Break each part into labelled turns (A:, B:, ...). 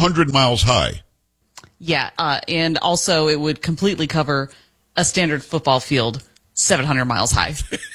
A: 700 miles high.
B: Yeah, and also it would completely cover a standard football field 700 miles high.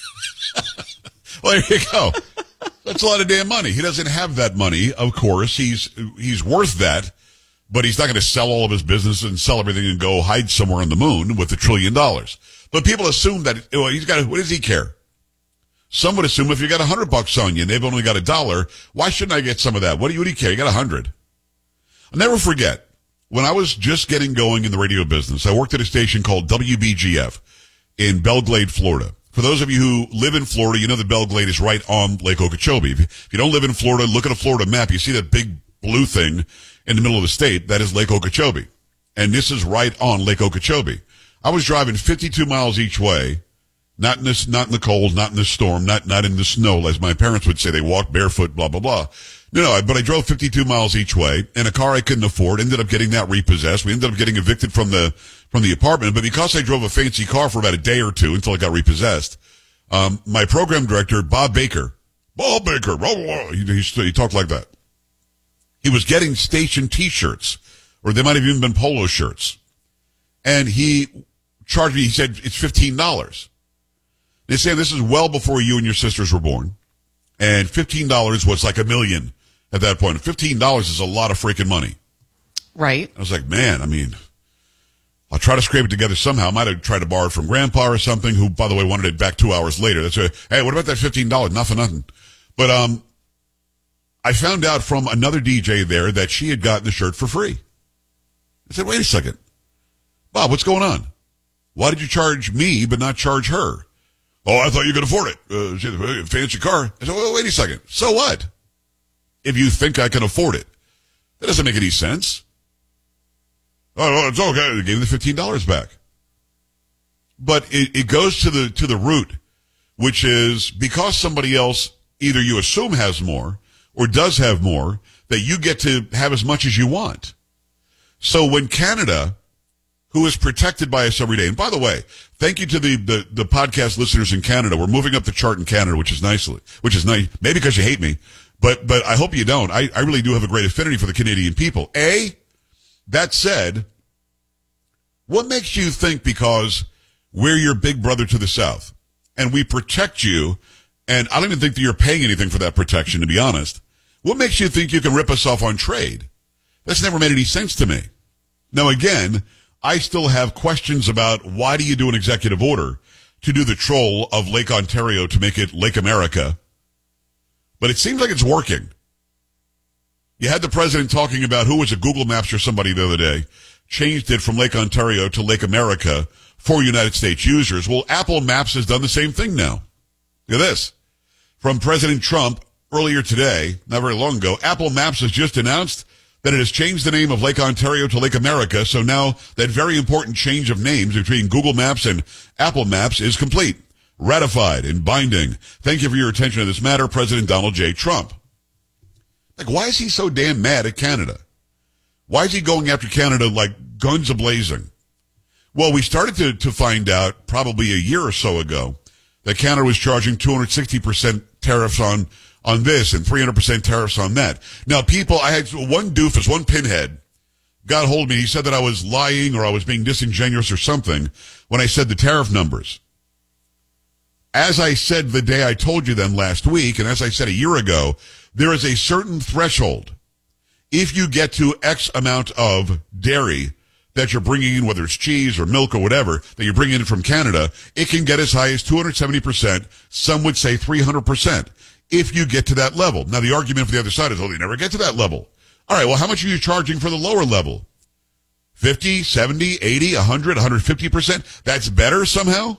A: Well, there you go. That's a lot of damn money. He doesn't have that money, of course. He's worth that, but he's not going to sell all of his business and sell everything and go hide somewhere on the moon with $1 trillion. But people assume that he's got. What does he care? Some would assume if you got $100 on you and they've only got $1, why shouldn't I get some of that? What do you care? You got 100. I'll never forget when I was just getting going in the radio business. I worked at a station called WBGF in Belle Glade, Florida. For those of you who live in Florida, you know that Belle Glade is right on Lake Okeechobee. If you don't live in Florida, look at a Florida map. You see that big blue thing in the middle of the state. That is Lake Okeechobee. And this is right on Lake Okeechobee. I was driving 52 miles each way. Not in the cold, not in the storm, not in the snow, as my parents would say. They walked barefoot, blah, blah, blah. No, but I drove 52 miles each way, and a car I couldn't afford, ended up getting that repossessed. We ended up getting evicted from the apartment, but because I drove a fancy car for about a day or two until it got repossessed, my program director, Bob Baker, blah, blah, he talked like that. He was getting station t-shirts, or they might have even been polo shirts. And he charged me, he said, it's $15. They say this is well before you and your sisters were born. And $15 was like $1 million at that point. $15 is a lot of freaking money.
B: Right.
A: I was like, man, I mean, I'll try to scrape it together somehow. I might have tried to borrow it from Grandpa or something, who, by the way, wanted it back 2 hours later. Hey, what about that $15? Not for nothing. But I found out from another DJ there that she had gotten the shirt for free. I said, wait a second. Bob, what's going on? Why did you charge me but not charge her? Oh, I thought you could afford it. She had a fancy car. I said, well, wait a second. So what? If you think I can afford it. That doesn't make any sense. Oh, it's okay. They gave me the $15 back. But it goes to the root, which is because somebody else either you assume has more or does have more, that you get to have as much as you want. So when Canada, who is protected by us every day. And by the way, thank you to the podcast listeners in Canada. We're moving up the chart in Canada, which is nice. Maybe because you hate me, but I hope you don't. I really do have a great affinity for the Canadian people. That said, what makes you think because we're your big brother to the south and we protect you, and I don't even think that you're paying anything for that protection, to be honest. What makes you think you can rip us off on trade? That's never made any sense to me. Now again, I still have questions about why do you do an executive order to do the troll of Lake Ontario to make it Lake America? But it seems like it's working. You had the president talking about who was it, Google Maps or somebody the other day, changed it from Lake Ontario to Lake America for United States users. Well, Apple Maps has done the same thing now. Look at this. From President Trump earlier today, not very long ago, Apple Maps has just announced that it has changed the name of Lake Ontario to Lake America, so now that very important change of names between Google Maps and Apple Maps is complete, ratified, and binding. Thank you for your attention to this matter, President Donald J. Trump. Like, why is he so damn mad at Canada? Why is he going after Canada like guns a-blazing? Well, we started to find out probably a year or so ago that Canada was charging 260% tariffs on this and 300% tariffs on that. Now, I had one doofus, one pinhead, got hold of me. He said that I was lying or I was being disingenuous or something when I said the tariff numbers. As I said the day I told you them last week, and as I said a year ago, there is a certain threshold. If you get to X amount of dairy that you're bringing in, whether it's cheese or milk or whatever, that you're bringing in from Canada, it can get as high as 270%. Some would say 300%. If you get to that level. Now, the argument for the other side is, oh, you never get to that level. All right, well, how much are you charging for the lower level? 50, 70, 80, 100, 150%? That's better somehow?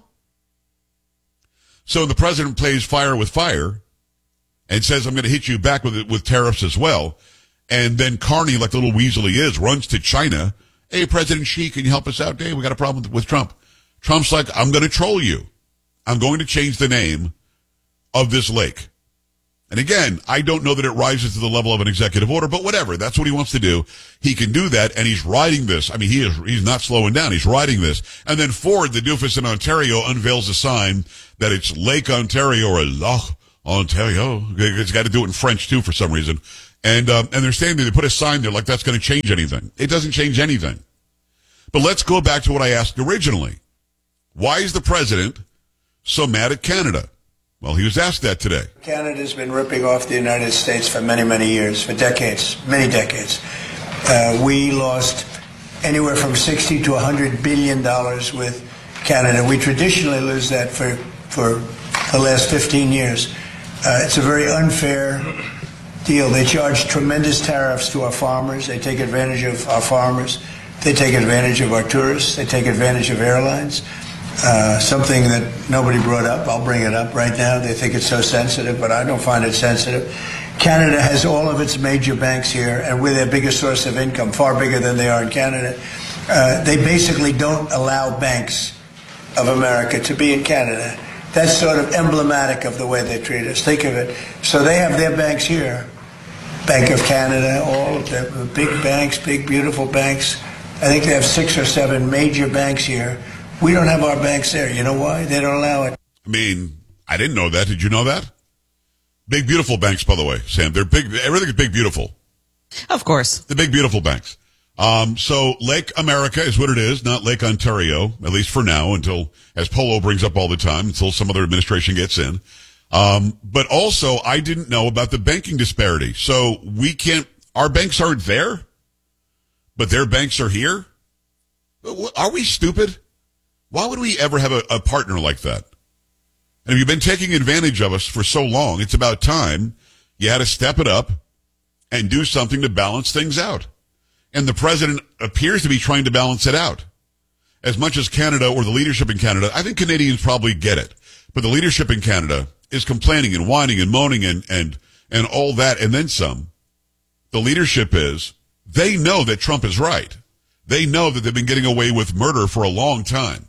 A: So the president plays fire with fire and says, I'm going to hit you back with tariffs as well. And then Carney, like the little weasel he is, runs to China. Hey, President Xi, can you help us out? Hey, we got a problem with Trump. Trump's like, I'm going to troll you. I'm going to change the name of this lake. And again, I don't know that it rises to the level of an executive order, but whatever. That's what he wants to do. He can do that, and he's riding this. I mean, he's not slowing down. He's riding this. And then Ford, the doofus in Ontario, unveils a sign that it's Lake Ontario or Loch Ontario. It's got to do it in French, too, for some reason. And they're saying that they put a sign there like that's going to change anything. It doesn't change anything. But let's go back to what I asked originally. Why is the president so mad at Canada? Well, he was asked that today.
C: Canada's been ripping off the United States for many, many years, for decades, many decades. We lost anywhere from $60 to $100 billion with Canada. We traditionally lose that for the last 15 years. It's a very unfair deal. They charge tremendous tariffs to our farmers. They take advantage of our farmers. They take advantage of our tourists. They take advantage of airlines. Something that nobody brought up. I'll bring it up right now. They think it's so sensitive, but I don't find it sensitive. Canada has all of its major banks here, and we're their biggest source of income, far bigger than they are in Canada. They basically don't allow banks of America to be in Canada. That's sort of emblematic of the way they treat us. Think of it. So they have their banks here. Bank of Canada, all of the big banks, big, beautiful banks. I think they have 6 or 7 major banks here. We don't have our banks there. You know why? They don't allow it.
A: I mean, I didn't know that. Did you know that? Big, beautiful banks, by the way, Sam. They're big. Everything is big, beautiful.
B: Of course.
A: The big, beautiful banks. So Lake America is what it is, not Lake Ontario, at least for now, until, as Polo brings up all the time, until some other administration gets in. But also, I didn't know about the banking disparity. So our banks aren't there, but their banks are here? Are we stupid? Why would we ever have a partner like that? And if you've been taking advantage of us for so long, it's about time you had to step it up and do something to balance things out. And the president appears to be trying to balance it out. As much as Canada or the leadership in Canada, I think Canadians probably get it. But the leadership in Canada is complaining and whining and moaning and all that and then some. The leadership they know that Trump is right. They know that they've been getting away with murder for a long time.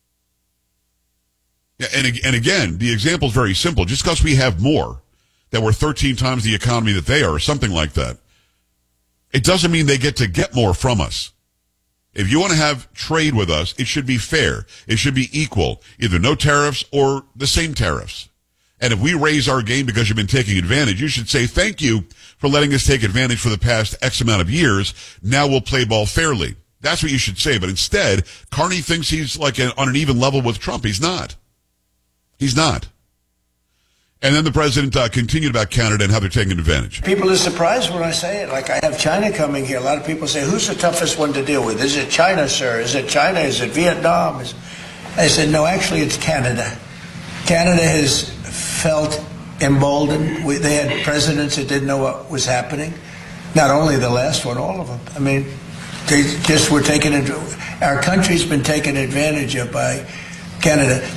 A: Yeah, and again, the example is very simple. Just because we have more, that we're 13 times the economy that they are, or something like that, it doesn't mean they get to get more from us. If you want to have trade with us, it should be fair. It should be equal. Either no tariffs or the same tariffs. And if we raise our game because you've been taking advantage, you should say thank you for letting us take advantage for the past X amount of years. Now we'll play ball fairly. That's what you should say. But instead, Carney thinks he's like on an even level with Trump. He's not. He's not. And then the president continued about Canada and how they're taking advantage.
C: People are surprised when I say it. Like, I have China coming here. A lot of people say, who's the toughest one to deal with? Is it China, sir? Is it China? Is it Vietnam? I said, no, actually, it's Canada. Canada has felt emboldened. They had presidents that didn't know what was happening. Not only the last one, all of them. I mean, they just were taken into. Our country's been taken advantage of by Canada.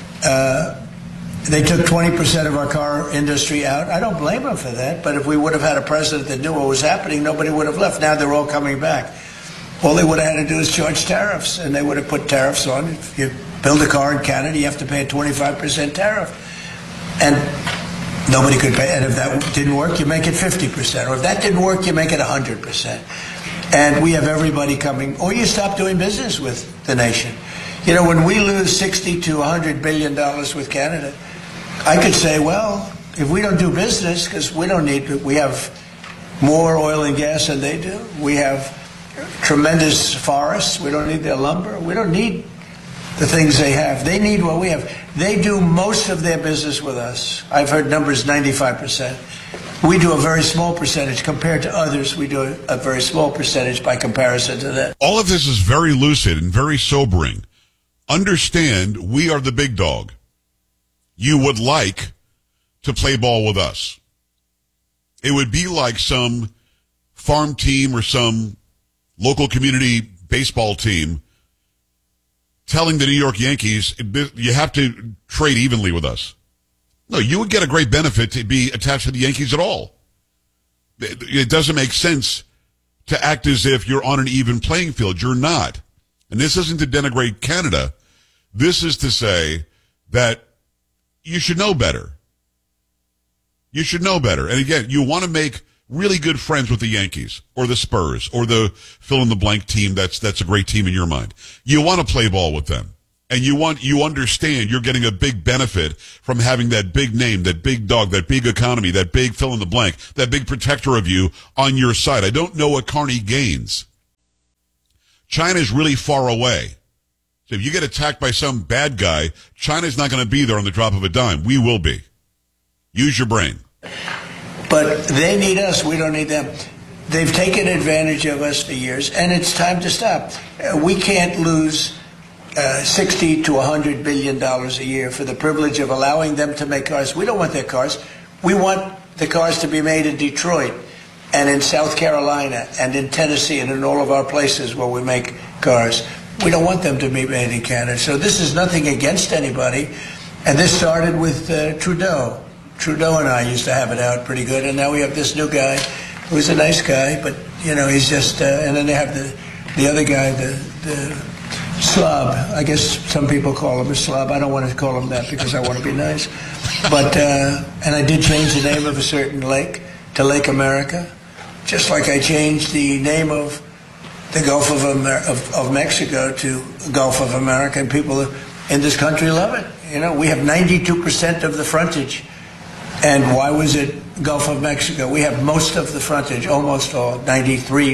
C: They took 20% of our car industry out. I don't blame them for that, but if we would have had a president that knew what was happening, nobody would have left. Now they're all coming back. All they would have had to do is charge tariffs, and they would have put tariffs on. If you build a car in Canada, you have to pay a 25% tariff. And nobody could pay. And if that didn't work, you make it 50%. Or if that didn't work, you make it 100%. And we have everybody coming. Or you stop doing business with the nation. You know, when we lose $60 to $100 billion with Canada, I could say, well, if we don't do business, because we have more oil and gas than they do. We have tremendous forests. We don't need their lumber. We don't need the things they have. They need what we have. They do most of their business with us. I've heard numbers 95%. We do a very small percentage compared to others. We do a very small percentage by comparison to that.
A: All of this is very lucid and very sobering. Understand, we are the big dog. You would like to play ball with us. It would be like some farm team or some local community baseball team telling the New York Yankees, you have to trade evenly with us. No, you would get a great benefit to be attached to the Yankees at all. It doesn't make sense to act as if you're on an even playing field. You're not. And this isn't to denigrate Canada. This is to say that you should know better. You should know better. And again, you want to make really good friends with the Yankees or the Spurs or the fill-in-the-blank team that's a great team in your mind. You want to play ball with them. And you understand you're getting a big benefit from having that big name, that big dog, that big economy, that big fill in the blank, that big protector of you on your side. I don't know what Carney gains. China's really far away. So if you get attacked by some bad guy, China's not going to be there on the drop of a dime. We will be. Use your brain.
C: But they need us. We don't need them. They've taken advantage of us for years, and it's time to stop. We can't lose $60 to $100 billion a year for the privilege of allowing them to make cars. We don't want their cars. We want the cars to be made in Detroit and in South Carolina and in Tennessee and in all of our places where we make cars. We don't want them to be made in Canada. So this is nothing against anybody. And this started with Trudeau. Trudeau and I used to have it out pretty good, and now we have this new guy who's a nice guy, but, he's just, and then they have the other guy, the slob. I guess some people call him a slob. I don't want to call him that because I want to be nice. But, and I did change the name of a certain lake to Lake America, just like I changed the name of the Gulf of Mexico to Gulf of America, and people in this country love it. We have 92% of the frontage. And why was it Gulf of Mexico? We have most of the frontage, almost all, 93,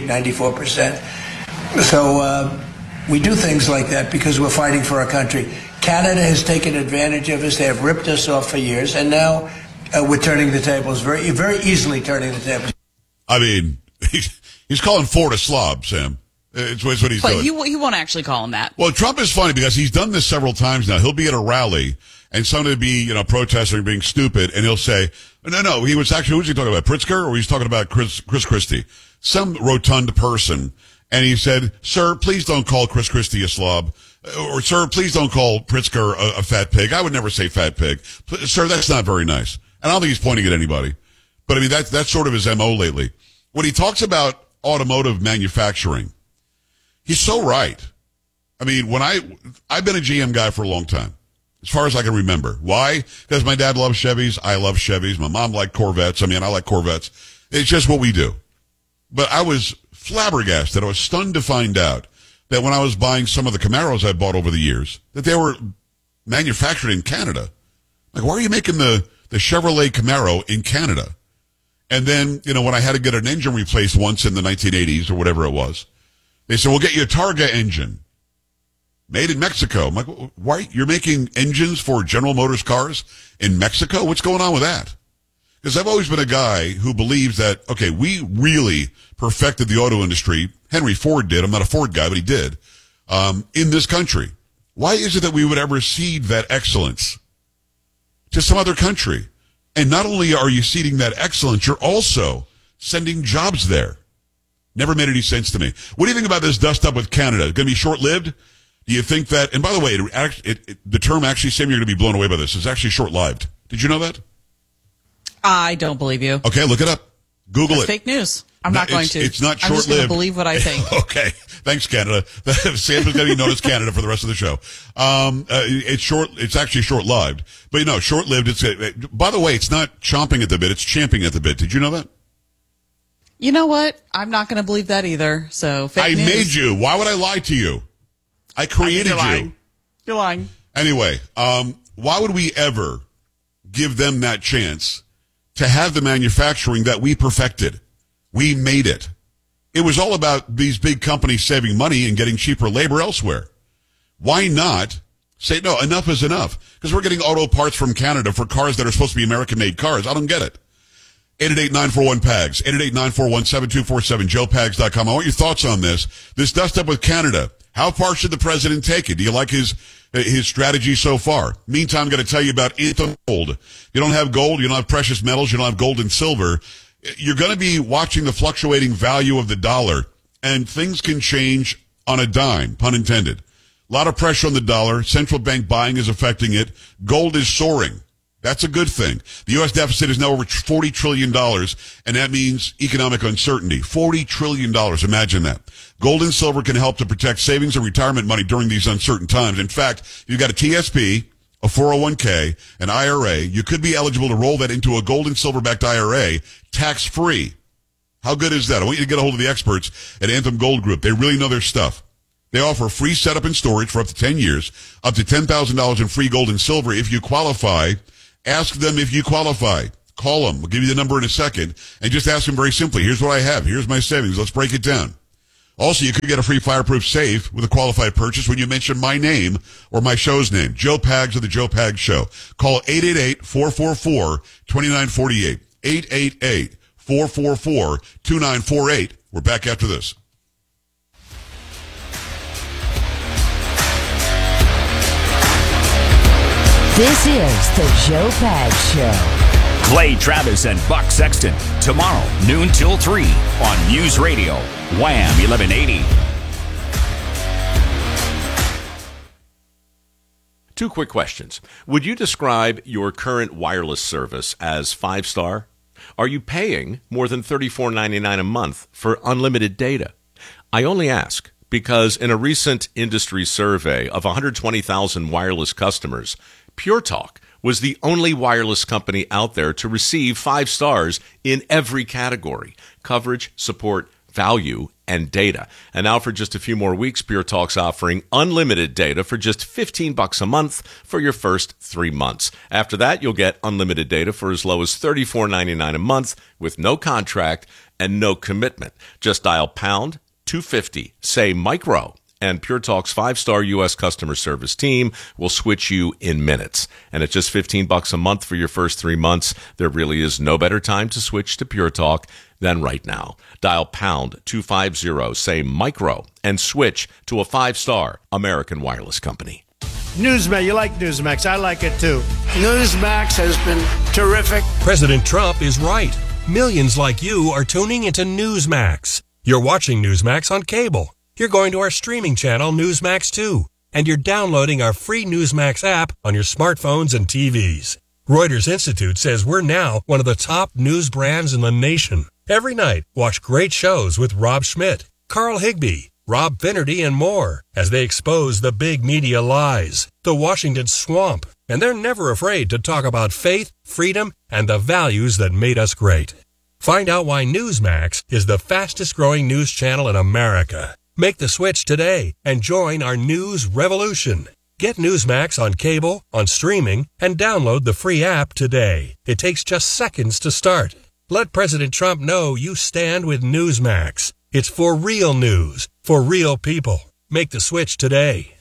C: 94%. So we do things like that because we're fighting for our country. Canada has taken advantage of us. They have ripped us off for years. And now we're turning the tables, very, very easily turning the tables.
A: I mean, he's calling Ford a slob, Sam. It's what he's doing.
B: But he won't actually call him that.
A: Well, Trump is funny because he's done this several times now. He'll be at a rally and somebody will be, protesting being stupid, and he'll say, no, he was actually, who was he talking about, Pritzker, or he's talking about Chris Christie? Some rotund person. And he said, sir, please don't call Chris Christie a slob. Or, sir, please don't call Pritzker a fat pig. I would never say fat pig. Sir, that's not very nice. And I don't think he's pointing at anybody. But I mean, that's sort of his MO lately. When he talks about automotive manufacturing, he's so right. I mean, I've been a GM guy for a long time, as far as I can remember. Why? Because my dad loves Chevys. I love Chevys. My mom liked Corvettes. I mean, I like Corvettes. It's just what we do. But I was flabbergasted. I was stunned to find out that when I was buying some of the Camaros I bought over the years, that they were manufactured in Canada. Like, why are you making the Chevrolet Camaro in Canada? And then, when I had to get an engine replaced once in the 1980s or whatever it was, they said, we'll get you a Targa engine made in Mexico. I'm like, why? You're making engines for General Motors cars in Mexico? What's going on with that? Because I've always been a guy who believes that, okay, we really perfected the auto industry. Henry Ford did. I'm not a Ford guy, but he did. In this country. Why is it that we would ever cede that excellence to some other country? And not only are you ceding that excellence, you're also sending jobs there. Never made any sense to me. What do you think about this dust up with Canada? Going to be short-lived? Do you think that, and by the way, the term actually, Sam, you're going to be blown away by this, is actually short-lived. Did you know that?
B: I don't believe you.
A: Okay, look it up. Google
B: That's
A: it.
B: fake news. I'm not going to.
A: It's not short-lived.
B: I'm just going to believe what I think.
A: Okay. Thanks, Canada. Sam is going to be known as Canada for the rest of the show. It's actually short-lived. But short-lived, by the way, it's not chomping at the bit, it's champing at the bit. Did you know that?
B: You know what? I'm not going to believe that either. So fake news.
A: I made you. Why would I lie to you? I created you.
B: You're lying.
A: Anyway, why would we ever give them that chance to have the manufacturing that we perfected? We made it. It was all about these big companies saving money and getting cheaper labor elsewhere. Why not say, no, enough is enough? Because we're getting auto parts from Canada for cars that are supposed to be American-made cars. I don't get it. 888-941-PAGS, 888-941-7247, joepags.com. I want your thoughts on this. This dust up with Canada. How far should the president take it? Do you like his strategy so far? Meantime, I'm going to tell you about Anthem Gold. You don't have gold, you don't have precious metals, you don't have gold and silver. You're going to be watching the fluctuating value of the dollar, and things can change on a dime, pun intended. A lot of pressure on the dollar. Central bank buying is affecting it. Gold is soaring. That's a good thing. The U.S. deficit is now over $40 trillion, and that means economic uncertainty. $40 trillion. Imagine that. Gold and silver can help to protect savings and retirement money during these uncertain times. In fact, you've got a TSP, a 401k, an IRA. You could be eligible to roll that into a gold and silver-backed IRA tax-free. How good is that? I want you to get a hold of the experts at Anthem Gold Group. They really know their stuff. They offer free setup and storage for up to 10 years, up to $10,000 in free gold and silver if you qualify. Ask them if you qualify. Call them. We'll give you the number in a second. And just ask them very simply, here's what I have. Here's my savings. Let's break it down. Also, you could get a free fireproof safe with a qualified purchase when you mention my name or my show's name, Joe Pags of The Joe Pags Show. Call 888-444-2948. 888-444-2948. We're back after this.
D: This is The Joe Pags Show.
E: Clay Travis and Buck Sexton tomorrow, noon till 3 on News Radio, Wham 1180.
F: Two quick questions. Would you describe your current wireless service as 5-star? Are you paying more than $34.99 a month for unlimited data? I only ask because in a recent industry survey of 120,000 wireless customers, Pure Talk was the only wireless company out there to receive 5 stars in every category: coverage, support, value, and data. And now for just a few more weeks, Pure Talk's offering unlimited data for just $15 a month for your first 3 months. After that, you'll get unlimited data for as low as $34.99 a month with no contract and no commitment. Just dial pound 250, say micro, and Pure Talk's 5-star U.S. customer service team will switch you in minutes. And at just $15 a month for your first 3 months, there really is no better time to switch to Pure Talk than right now. Dial pound 250, say micro, and switch to a 5-star American wireless company.
G: Newsmax, you like Newsmax. I like it too. Newsmax has been terrific.
H: President Trump is right. Millions like you are tuning into Newsmax. You're watching Newsmax on cable. You're going to our streaming channel, Newsmax 2, and you're downloading our free Newsmax app on your smartphones and TVs. Reuters Institute says we're now one of the top news brands in the nation. Every night, watch great shows with Rob Schmidt, Carl Higbie, Rob Finnerty, and more as they expose the big media lies, the Washington swamp, and they're never afraid to talk about faith, freedom, and the values that made us great. Find out why Newsmax is the fastest-growing news channel in America. Make the switch today and join our news revolution. Get Newsmax on cable, on streaming, and download the free app today. It takes just seconds to start. Let President Trump know you stand with Newsmax. It's for real news, for real people. Make the switch today.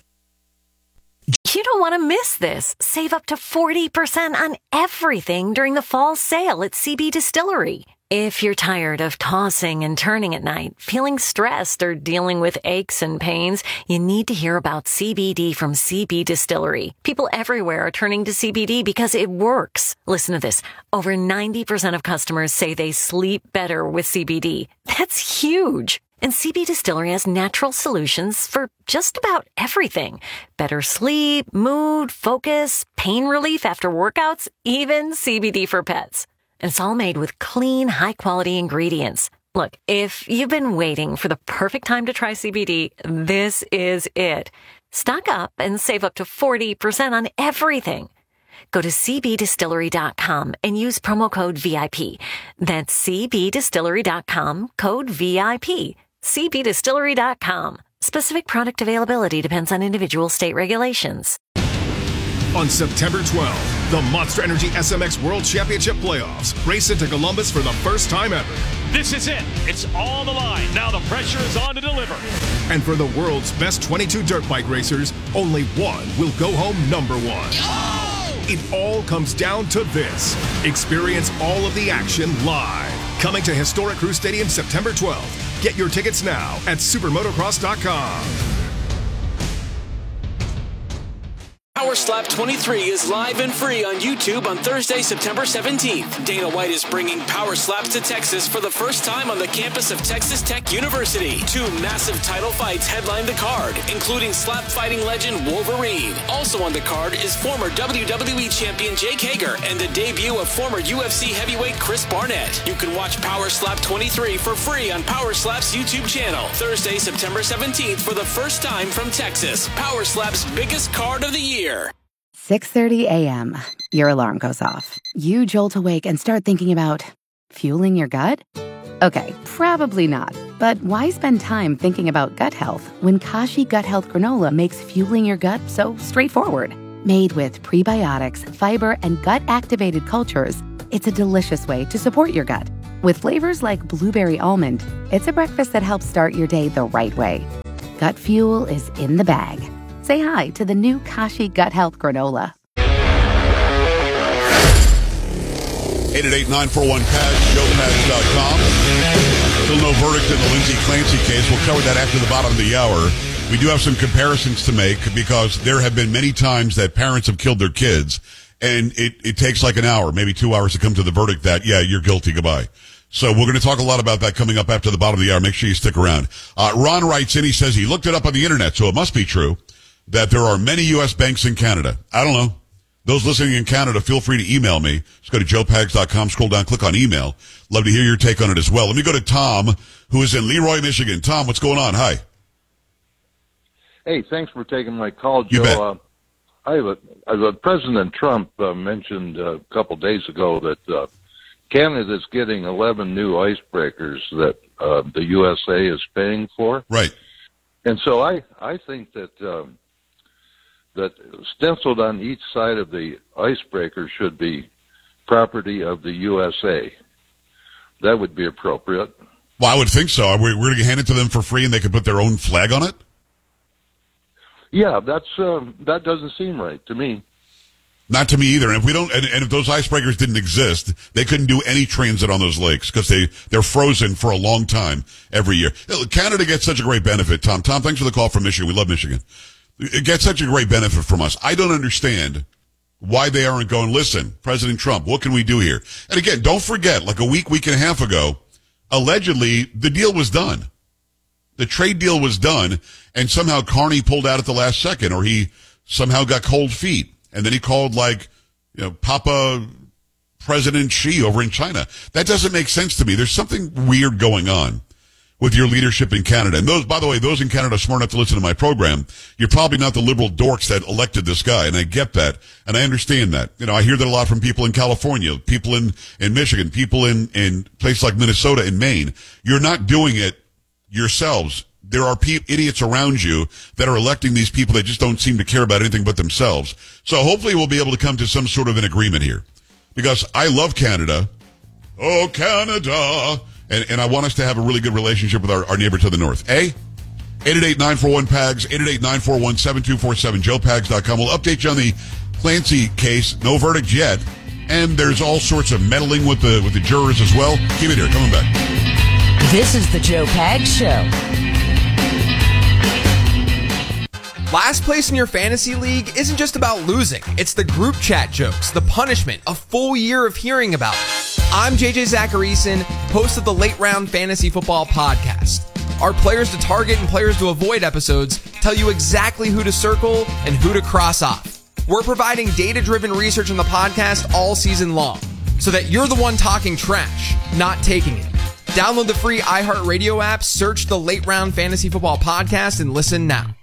D: You don't want to miss this. Save up to 40% on everything during the fall sale at CB Distillery. If you're tired of tossing and turning at night, feeling stressed, or dealing with aches and pains, you need to hear about CBD from CB Distillery. People everywhere are turning to CBD because it works. Listen to this. Over 90% of customers say they sleep better with CBD. That's huge. And CB Distillery has natural solutions for just about everything. Better sleep, mood, focus, pain relief after workouts, even CBD for pets. And it's all made with clean, high-quality ingredients. Look, if you've been waiting for the perfect time to try CBD, this is it. Stock up and save up to 40% on everything. Go to cbdistillery.com and use promo code VIP. That's cbdistillery.com, code VIP. cbdistillery.com. Specific product availability depends on individual state regulations.
I: On September 12th, the Monster Energy SMX World Championship Playoffs race into Columbus for the first time ever.
J: This is it. It's on the line. Now the pressure is on to deliver.
I: And for the world's best 22 dirt bike racers, only one will go home number one. Oh! It all comes down to this. Experience all of the action live. Coming to historic Crew Stadium September 12th. Get your tickets now at supermotocross.com.
K: Power Slap 23 is live and free on YouTube on Thursday, September 17th. Dana White is bringing Power Slaps to Texas for the first time on the campus of Texas Tech University. 2 massive title fights headline the card, including slap fighting legend Wolverine. Also on the card is former WWE champion Jake Hager and the debut of former UFC heavyweight Chris Barnett. You can watch Power Slap 23 for free on Power Slap's YouTube channel. Thursday, September 17th for the first time from Texas. Power Slap's biggest card of the year.
L: 6:30 a.m. Your alarm goes off. You jolt awake and start thinking about fueling your gut? Okay, probably not. But why spend time thinking about gut health when Kashi Gut Health Granola makes fueling your gut so straightforward? Made with prebiotics, fiber, and gut-activated cultures, it's a delicious way to support your gut. With flavors like blueberry almond, it's a breakfast that helps start your day the right way. Gut fuel is in the bag. Say hi to the new Kashi Gut Health Granola.
A: 888-941-PAGS, JoePags.com. Still no verdict in the Lindsey Clancy case. We'll cover that after the bottom of the hour. We do have some comparisons to make because there have been many times that parents have killed their kids, and it takes like an hour, maybe 2 hours to come to the verdict that, yeah, you're guilty, goodbye. So we're going to talk a lot about that coming up after the bottom of the hour. Make sure you stick around. Ron writes in, he says he looked it up on the internet, so it must be true, that there are many U.S. banks in Canada. I don't know. Those listening in Canada, feel free to email me. Just go to joepags.com, scroll down, click on email. Love to hear your take on it as well. Let me go to Tom, who is in Leroy, Michigan. Tom, what's going on? Hi.
M: Hey, thanks for taking my call, Joe. President Trump mentioned a couple days ago that Canada's getting 11 new icebreakers that the USA is paying for.
A: Right.
M: And so I think that that stenciled on each side of the icebreaker should be property of the USA. That would be appropriate.
A: Well, I would think so. We're going to hand it to them for free and they can put their own flag on it?
M: Yeah, that doesn't seem right to me.
A: Not to me either. And if we don't, and if those icebreakers didn't exist, they couldn't do any transit on those lakes because they're frozen for a long time every year. Canada gets such a great benefit, Tom. Tom, thanks for the call from Michigan. We love Michigan. It gets such a great benefit from us. I don't understand why they aren't going, listen, President Trump, what can we do here? And again, don't forget, like a week and a half ago, allegedly, the deal was done. The trade deal was done, and somehow Carney pulled out at the last second, or he somehow got cold feet. And then he called Papa President Xi over in China. That doesn't make sense to me. There's something weird going on with your leadership in Canada. And those, by the way, those in Canada are smart enough to listen to my program. You're probably not the liberal dorks that elected this guy, and I get that, and I understand that. I hear that a lot from people in California, people in Michigan, people in places like Minnesota and Maine. You're not doing it yourselves. There are idiots around you that are electing these people that just don't seem to care about anything but themselves. So hopefully we'll be able to come to some sort of an agreement here. Because I love Canada. Oh, Canada. And I want us to have a really good relationship with our neighbor to the north. 888-941-PAGS, 888-941-7247, joepags.com. We'll update you on the Clancy case. No verdict yet. And there's all sorts of meddling with the jurors as well. Keep it here. Coming back.
N: This is the Joe Pags Show.
O: Last place in your fantasy league isn't just about losing. It's the group chat jokes, the punishment, a full year of hearing about it. I'm JJ Zacharyson, host of the Late Round Fantasy Football Podcast. Our Players to Target and Players to Avoid episodes tell you exactly who to circle and who to cross off. We're providing data-driven research on the podcast all season long, so that you're the one talking trash, not taking it. Download the free iHeartRadio app, search the Late Round Fantasy Football Podcast, and listen now.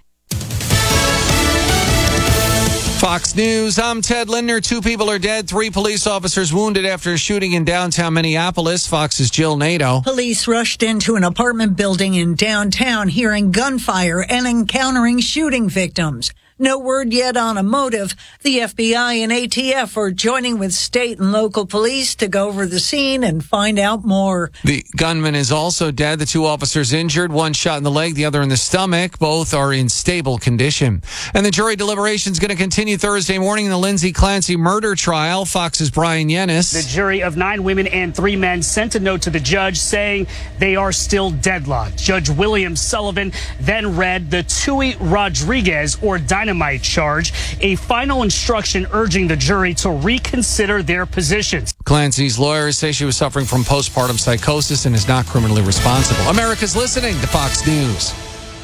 P: Fox News, I'm Ted Lindner. 2 people are dead, 3 police officers wounded after a shooting in downtown Minneapolis. Fox's Jill Nato.
Q: Police rushed into an apartment building in downtown, hearing gunfire and encountering shooting victims. No word yet on a motive. The FBI and ATF are joining with state and local police to go over the scene and find out more.
P: The gunman is also dead. The 2 officers injured, one shot in the leg, the other in the stomach. Both are in stable condition. And the jury deliberation is going to continue Thursday morning in the Lindsey Clancy murder trial. Fox's Brian Yennis.
R: The jury of 9 women and 3 men sent a note to the judge saying they are still deadlocked. Judge William Sullivan then read the Tui Rodriguez or dynamite charge, a final instruction urging the jury to reconsider their positions.
P: Clancy's lawyers say she was suffering from postpartum psychosis and is not criminally responsible. America's listening to Fox News.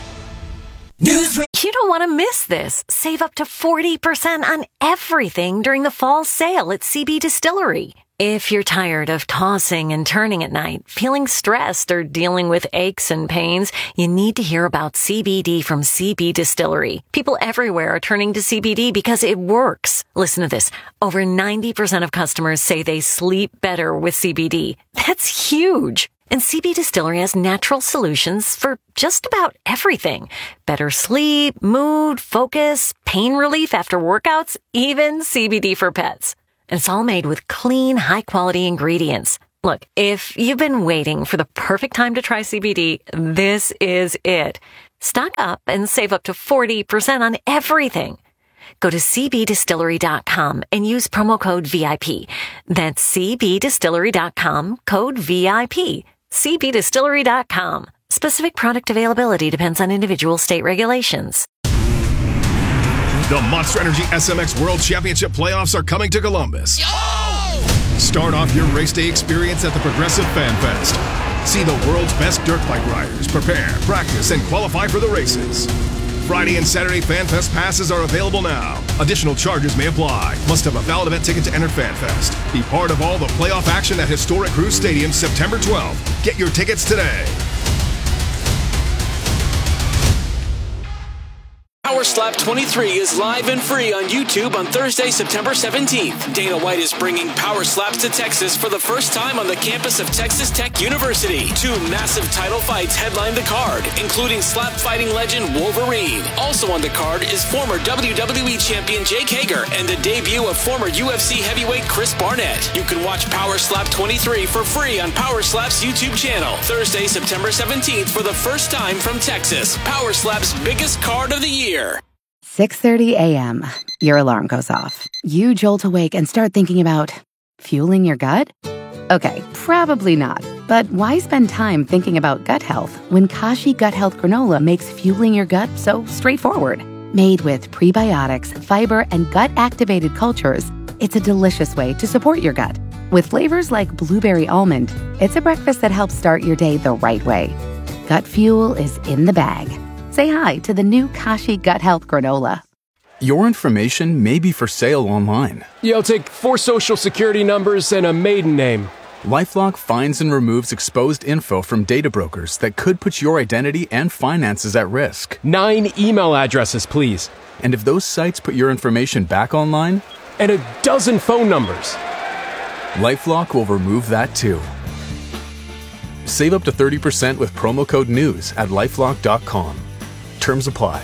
D: You don't want to miss this. Save up to 40% on everything during the fall sale at CB Distillery. If you're tired of tossing and turning at night, feeling stressed, or dealing with aches and pains, you need to hear about CBD from CB Distillery. People everywhere are turning to CBD because it works. Listen to this. Over 90% of customers say they sleep better with CBD. That's huge. And CB Distillery has natural solutions for just about everything. Better sleep, mood, focus, pain relief after workouts, even CBD for pets. And it's all made with clean, high-quality ingredients. Look, if you've been waiting for the perfect time to try CBD, this is it. Stock up and save up to 40% on everything. Go to cbdistillery.com and use promo code VIP. That's cbdistillery.com, code VIP. cbdistillery.com. Specific product availability depends on individual state regulations.
I: The Monster Energy SMX World Championship playoffs are coming to Columbus. Start off your race day experience at the Progressive Fan Fest. See the world's best dirt bike riders prepare, practice, and qualify for the races. Friday and Saturday Fan Fest passes are available now. Additional charges may apply. Must have a valid event ticket to enter Fan Fest. Be part of all the playoff action at Historic Cruise Stadium September 12th. Get your tickets today.
K: Power Slap 23 is live and free on YouTube on Thursday, September 17th. Dana White is bringing Power Slaps to Texas for the first time on the campus of Texas Tech University. 2 massive title fights headline the card, including slap fighting legend Wolverine. Also on the card is former WWE champion Jake Hager and the debut of former UFC heavyweight Chris Barnett. You can watch Power Slap 23 for free on Power Slap's YouTube channel. Thursday, September 17th for the first time from Texas. Power Slap's biggest card of the year.
L: 6:30 a.m. Your alarm goes off. You jolt awake and start thinking about fueling your gut? Okay, probably not. But why spend time thinking about gut health when Kashi Gut Health Granola makes fueling your gut so straightforward? Made with prebiotics, fiber, and gut-activated cultures, it's a delicious way to support your gut. With flavors like blueberry almond, it's a breakfast that helps start your day the right way. Gut fuel is in the bag. Say hi to the new Kashi Gut Health Granola.
S: Your information may be for sale online.
T: Yeah, I'll take 4 social security numbers and a maiden name.
S: LifeLock finds and removes exposed info from data brokers that could put your identity and finances at risk.
T: 9 email addresses, please.
S: And if those sites put your information back online?
T: And a dozen phone numbers.
S: LifeLock will remove that too. Save up to 30% with promo code NEWS at LifeLock.com. Terms apply.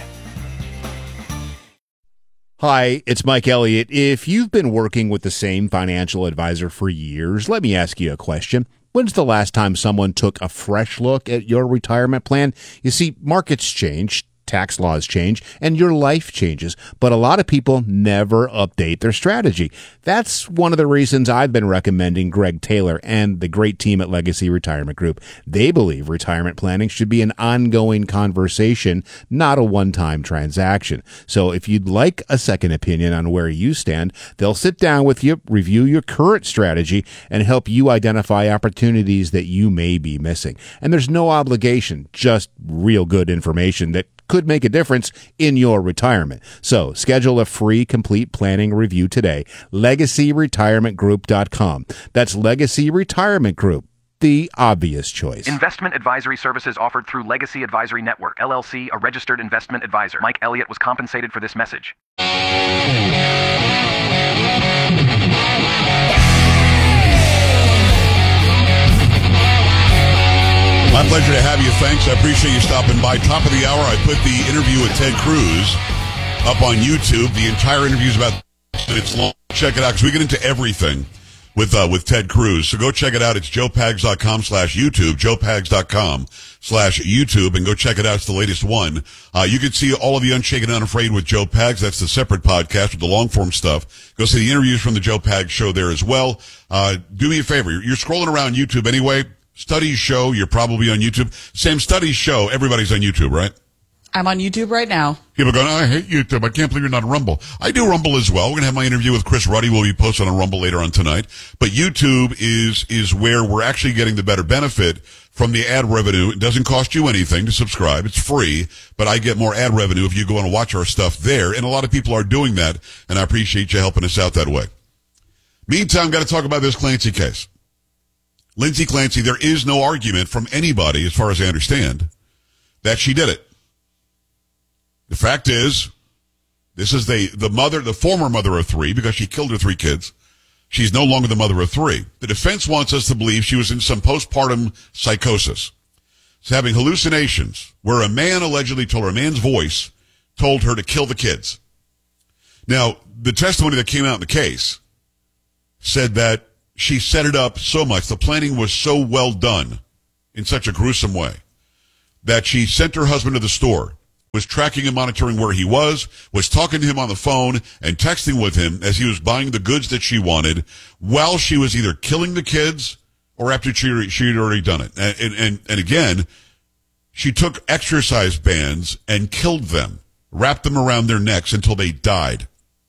U: Hi, it's Mike Elliott. If you've been working with the same financial advisor for years, let me ask you a question. When's the last time someone took a fresh look at your retirement plan? You see, markets change, tax laws change, and your life changes, but a lot of people never update their strategy. That's one of the reasons I've been recommending Greg Taylor and the great team at Legacy Retirement Group. They believe retirement planning should be an ongoing conversation, not a one-time transaction. So if you'd like a second opinion on where you stand, they'll sit down with you, review your current strategy, and help you identify opportunities that you may be missing. And there's no obligation, just real good information that could make a difference in your retirement. So schedule a free complete planning review today. LegacyRetirementGroup.com. That's Legacy Retirement Group, the obvious choice.
V: Investment advisory services offered through Legacy Advisory Network, LLC, a registered investment advisor. Mike Elliott was compensated for this message.
A: My pleasure to have you. Thanks. I appreciate you stopping by. Top of the hour, I put the interview with Ted Cruz up on YouTube. The entire interview is about minutes long. Check it out because we get into everything with Ted Cruz. So go check it out. It's joepags.com/YouTube, joepags.com/YouTube, and go check it out. It's the latest one. You can see all of the Unshaken and Unafraid with Joe Pags. That's the separate podcast with the long form stuff. Go see the interviews from the Joe Pags show there as well. Do me a favor. You're scrolling around YouTube anyway. Studies show you're probably on YouTube. Sam, studies show everybody's on YouTube, right?
B: I'm on YouTube right now.
A: People are going, I hate YouTube. I can't believe you're not on Rumble. I do Rumble as well. We're going to have my interview with Chris Ruddy. Will be posted on Rumble later on tonight. But YouTube is where we're actually getting the better benefit from the ad revenue. It doesn't cost you anything to subscribe. It's free, but I get more ad revenue if you go and watch our stuff there. And a lot of people are doing that, and I appreciate you helping us out that way. Meantime, got to talk about this Clancy case. Lindsay Clancy, there is no argument from anybody, as far as I understand, that she did it. The fact is, this is the former mother of 3, because she killed her 3 kids. She's no longer the mother of 3. The defense wants us to believe she was in some postpartum psychosis. So having hallucinations where a man allegedly told her, a man's voice told her to kill the kids. Now, the testimony that came out in the case said that she set it up so much, the planning was so well done in such a gruesome way, that she sent her husband to the store, was tracking and monitoring where he was talking to him on the phone and texting with him as he was buying the goods that she wanted while she was either killing the kids or after she had already done it. And again, she took exercise bands and killed them, wrapped them around their necks until they died.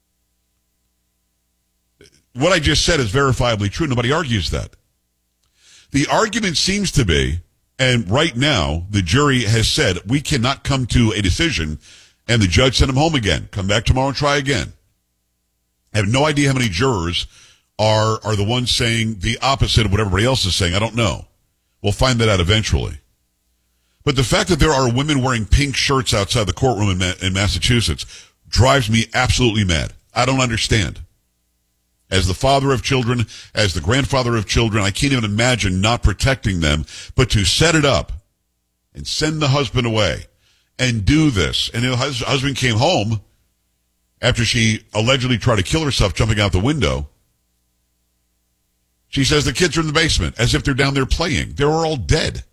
A: What I just said is verifiably true. Nobody argues that. The argument seems to be, and right now, the jury has said, we cannot come to a decision, and the judge sent him home again. Come back tomorrow and try again. I have no idea how many jurors are the ones saying the opposite of what everybody else is saying. I don't know. We'll find that out eventually. But the fact that there are women wearing pink shirts outside the courtroom in Massachusetts drives me absolutely mad. I don't understand. As the father of children, as the grandfather of children, I can't even imagine not protecting them. But to set it up and send the husband away and do this. And the husband came home after she allegedly tried to kill herself jumping out the window. She says the kids are in the basement as if they're down there playing. They were all dead.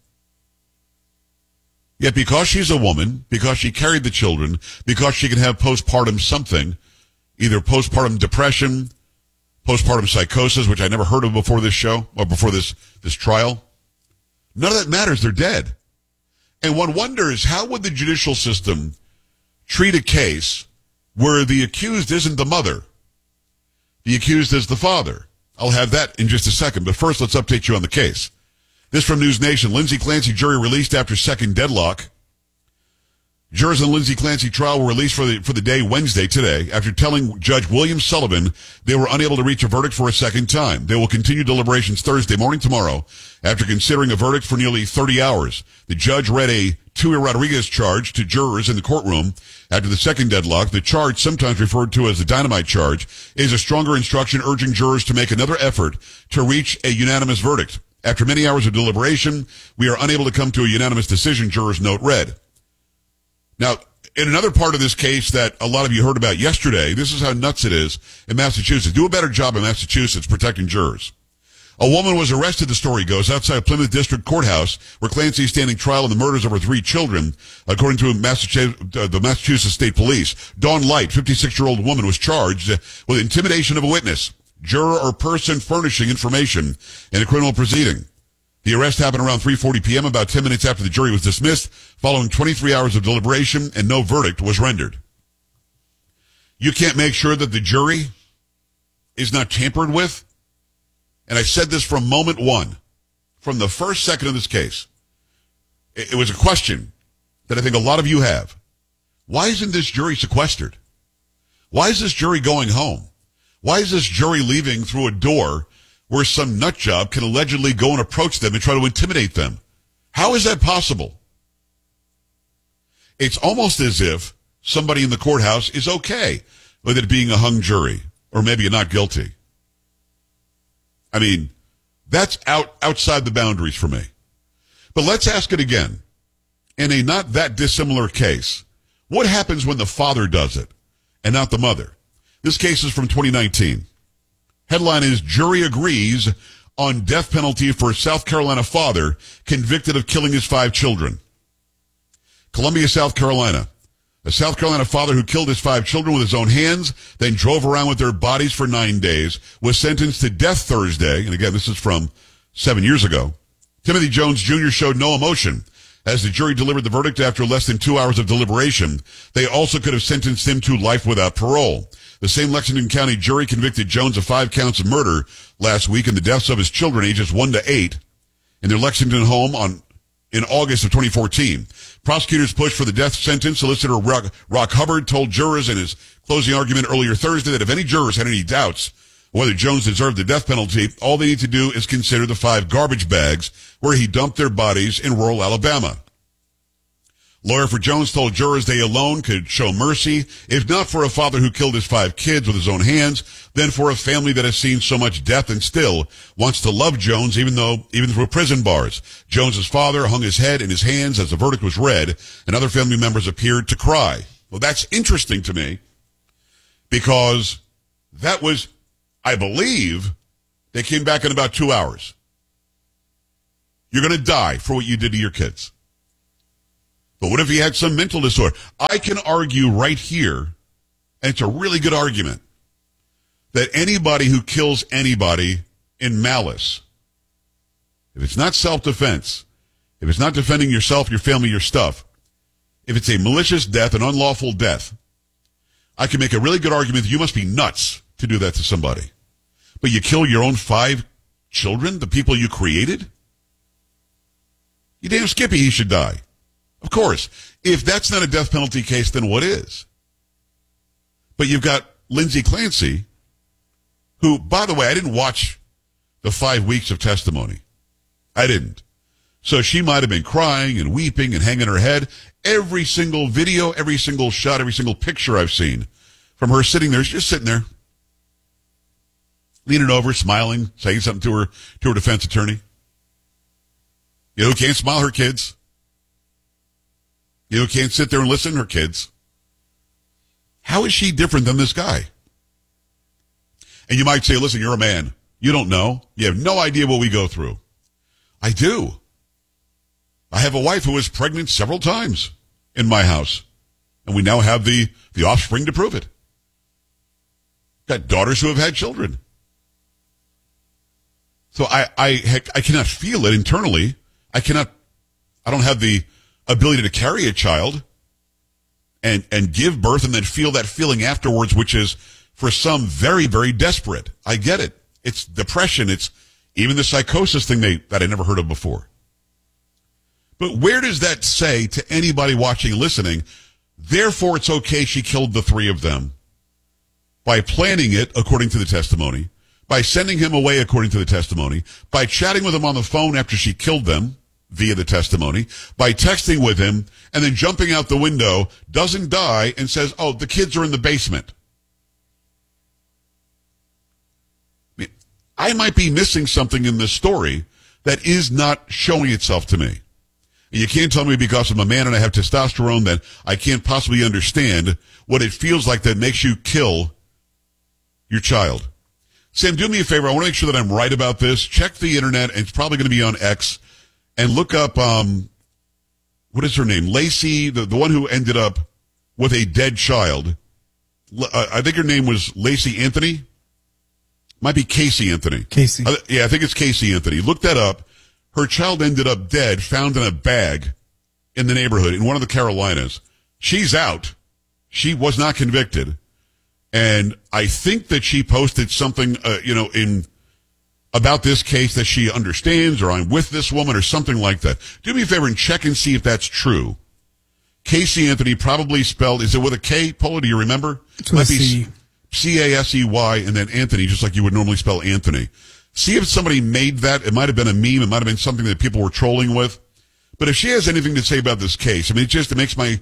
A: Yet because she's a woman, because she carried the children, because she can have postpartum something, either postpartum depression, postpartum psychosis, which I never heard of before this show, or before this trial. None of that matters. They're dead. And one wonders, how would the judicial system treat a case where the accused isn't the mother? The accused is the father. I'll have that in just a second. But first, let's update you on the case. This from News Nation. Lindsay Clancy jury released after second deadlock. Jurors in the Lindsay Clancy trial were released for the day Wednesday today after telling Judge William Sullivan they were unable to reach a verdict for a second time. They will continue deliberations Thursday morning tomorrow after considering a verdict for nearly 30 hours. The judge read a Tui Rodriguez charge to jurors in the courtroom after the second deadlock. The charge, sometimes referred to as the dynamite charge, is a stronger instruction urging jurors to make another effort to reach a unanimous verdict. After many hours of deliberation, we are unable to come to a unanimous decision, jurors' note read. Now, in another part of this case that a lot of you heard about yesterday, this is how nuts it is in Massachusetts. Do a better job in Massachusetts protecting jurors. A woman was arrested, the story goes, outside Plymouth District Courthouse, where Clancy is standing trial in the murders of her 3 children, according to the Massachusetts State Police. Dawn Light, 56-year-old woman, was charged with intimidation of a witness, juror, or person furnishing information in a criminal proceeding. The arrest happened around 3:40 p.m., about 10 minutes after the jury was dismissed, following 23 hours of deliberation, and no verdict was rendered. You can't make sure that the jury is not tampered with? And I said this from moment one, from the first second of this case. It was a question that I think a lot of you have. Why isn't this jury sequestered? Why is this jury going home? Why is this jury leaving through a door where some nutjob can allegedly go and approach them and try to intimidate them? How is that possible? It's almost as if somebody in the courthouse is okay with it being a hung jury, or maybe not guilty. I mean, that's outside the boundaries for me. But let's ask it again. In a not that dissimilar case, what happens when the father does it and not the mother? This case is from 2019. Headline is, Jury Agrees on Death Penalty for South Carolina Father Convicted of Killing His 5 Children. Columbia, South Carolina. A South Carolina father who killed his 5 children with his own hands, then drove around with their bodies for 9 days, was sentenced to death Thursday. And again, this is from 7 years ago. Timothy Jones Jr. showed no emotion as the jury delivered the verdict after less than 2 hours of deliberation. They also could have sentenced him to life without parole. The same Lexington County jury convicted Jones of 5 counts of murder last week in the deaths of his children ages 1 to 8 in their Lexington home in August of 2014. Prosecutors pushed for the death sentence. Solicitor Rock Hubbard told jurors in his closing argument earlier Thursday that if any jurors had any doubts whether Jones deserved the death penalty, all they need to do is consider the 5 garbage bags where he dumped their bodies in rural Alabama. Lawyer for Jones told jurors they alone could show mercy, if not for a father who killed his 5 kids with his own hands, then for a family that has seen so much death and still wants to love Jones even through prison bars. Jones's father hung his head in his hands as the verdict was read, and other family members appeared to cry. Well, that's interesting to me because that was, I believe, they came back in about 2 hours. You're going to die for what you did to your kids. But what if he had some mental disorder? I can argue right here, and it's a really good argument, that anybody who kills anybody in malice, if it's not self-defense, if it's not defending yourself, your family, your stuff, if it's a malicious death, an unlawful death, I can make a really good argument that you must be nuts to do that to somebody. But you kill your own 5 children, the people you created? You damn Skippy, he should die. Of course. If that's not a death penalty case, then what is? But you've got Lindsay Clancy, who, by the way, I didn't watch the 5 weeks of testimony. I didn't. So she might have been crying and weeping and hanging her head. Every single video, every single shot, every single picture I've seen from her sitting there, she's just sitting there, leaning over, smiling, saying something to her defense attorney. You know who can't smile? Her kids. You know who can't sit there and listen? Her kids. How is she different than this guy? And you might say, listen, you're a man. You don't know. You have no idea what we go through. I do. I have a wife who was pregnant several times in my house. And we now have the offspring to prove it. Got daughters who have had children. So I cannot feel it internally. I don't have the ability to carry a child and give birth and then feel that feeling afterwards, which is for some very, very desperate. I get it. It's depression. It's even the psychosis thing that I never heard of before. But where does that say to anybody watching and listening, therefore it's okay she killed the 3 of them by planning it according to the testimony, by sending him away according to the testimony, by chatting with him on the phone after she killed them via the testimony, by texting with him and then jumping out the window, doesn't die and says, oh, the kids are in the basement. I might be missing something in this story that is not showing itself to me. And you can't tell me because I'm a man and I have testosterone that I can't possibly understand what it feels like that makes you kill your child. Sam, do me a favor. I want to make sure that I'm right about this. Check the internet, and it's probably going to be on X, and look up, what is her name? Lacey, the one who ended up with a dead child. I think her name was Lacey Anthony. Might be Casey Anthony.
C: Casey.
A: Yeah, I think it's Casey Anthony. Look that up. Her child ended up dead, found in a bag in the neighborhood in one of the Carolinas. She's out. She was not convicted. And I think that she posted something, about this case that she understands, or I'm with this woman, or something like that. Do me a favor and check and see if that's true. Casey Anthony, probably spelled, is it with a K, Paula, do you remember?
C: It's with a C.
A: C-A-S-E-Y, and then Anthony, just like you would normally spell Anthony. See if somebody made that. It might have been a meme. It might have been something that people were trolling with. But if she has anything to say about this case, I mean, it makes my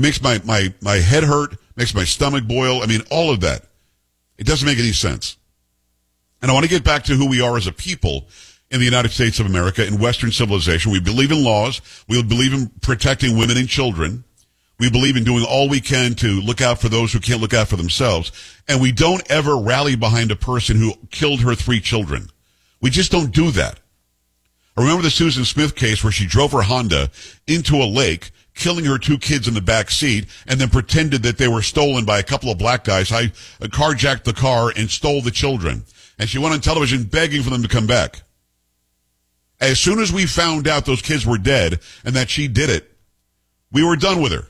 A: head hurt, makes my stomach boil. I mean, all of that. It doesn't make any sense. And I want to get back to who we are as a people in the United States of America, in Western civilization. We believe in laws. We believe in protecting women and children. We believe in doing all we can to look out for those who can't look out for themselves. And we don't ever rally behind a person who killed her 3 children. We just don't do that. I remember the Susan Smith case where she drove her Honda into a lake, killing her 2 kids in the back seat, and then pretended that they were stolen by a couple of black guys. I carjacked the car and stole the children. And she went on television begging for them to come back. As soon as we found out those kids were dead and that she did it, we were done with her.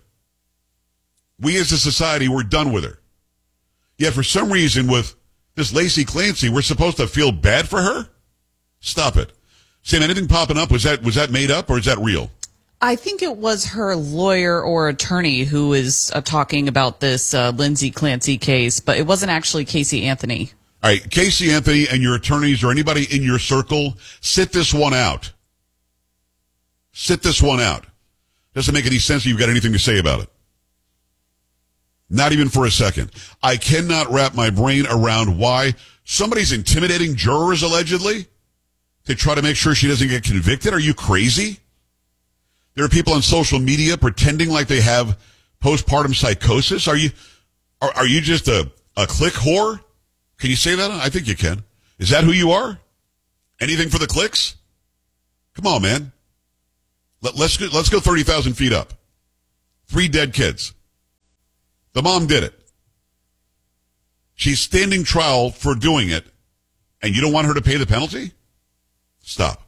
A: We as a society were done with her. Yet for some reason with this Lacey Clancy, we're supposed to feel bad for her? Stop it. Sam, anything popping up? Was that made up or is that real?
B: I think it was her lawyer or attorney who is talking about this Lindsay Clancy case, but it wasn't actually Casey Anthony.
A: All right, Casey Anthony and your attorneys or anybody in your circle, sit this one out. Sit this one out. Doesn't make any sense if you've got anything to say about it. Not even for a second. I cannot wrap my brain around why somebody's intimidating jurors, allegedly, to try to make sure she doesn't get convicted. Are you crazy? There are people on social media pretending like they have postpartum psychosis. Are you just a click whore? Can you say that? I think you can. Is that who you are? Anything for the clicks? Come on, man. Let's go 30,000 feet up. 3 dead kids. The mom did it. She's standing trial for doing it, and you don't want her to pay the penalty? Stop.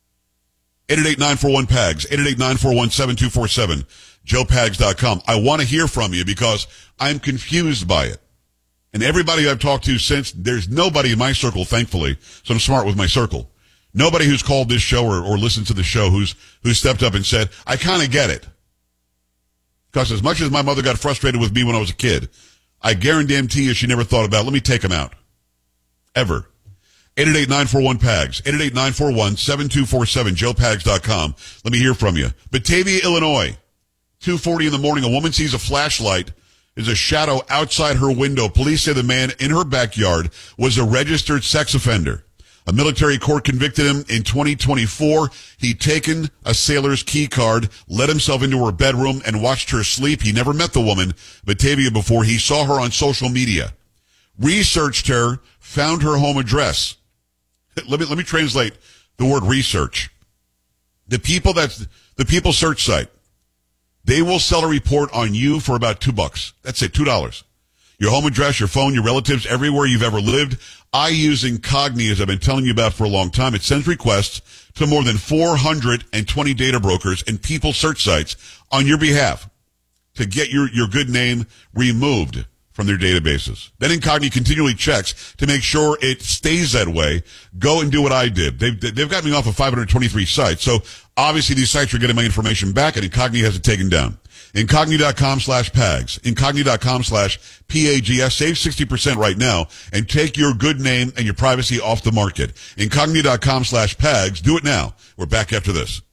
A: 888-941-PAGS, 888-941-7247, joepags.com. I want to hear from you because I'm confused by it. And everybody I've talked to since, there's nobody in my circle, thankfully, so I'm smart with my circle. Nobody who's called this show or listened to the show who's stepped up and said, I kind of get it. Because as much as my mother got frustrated with me when I was a kid, I guarantee you she never thought about, let me take him out. Ever. 888-941-PAGS, 888-941-7247, joepags.com. Let me hear from you. Batavia, Illinois, 2:40 in the morning, a woman sees a flashlight. There's a shadow outside her window. Police say the man in her backyard was a registered sex offender. A military court convicted him in 2024. He'd taken a sailor's key card, let himself into her bedroom, and watched her sleep. He never met the woman, Batavia, before. He saw her on social media, researched her, found her home address. Let me translate the word research. The people search site, they will sell a report on you for about $2. That's it, $2. Your home address, your phone, your relatives, everywhere you've ever lived. I use Incogni, as I've been telling you about for a long time. It sends requests to more than 420 data brokers and people search sites on your behalf to get your good name removed from their databases. Then Incogni continually checks to make sure it stays that way. Go and do what I did. They've got me off of 523 sites. So obviously these sites are getting my information back, and Incogni has it taken down. Incogni.com/PAGS. Incogni.com/PAGS. Save 60% right now and take your good name and your privacy off the market. Incogni.com/PAGS. Do it now. We're back after this.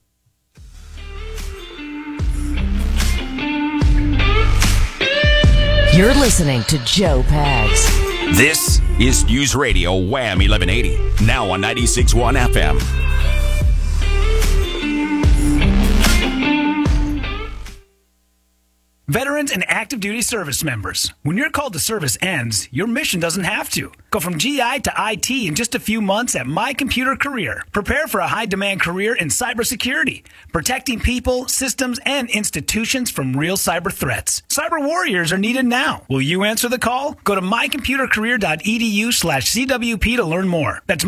N: You're listening to Joe Pags.
C: This is News Radio Wham 1180. Now on 96.1 FM.
E: Veterans and active duty service members, when your call to service ends, your mission doesn't have to. Go from GI to IT in just a few months at My Computer Career. Prepare for a high-demand career in cybersecurity, protecting people, systems, and institutions from real cyber threats. Cyber warriors are needed now. Will you answer the call? Go to mycomputercareer.edu/CWP to learn more. That's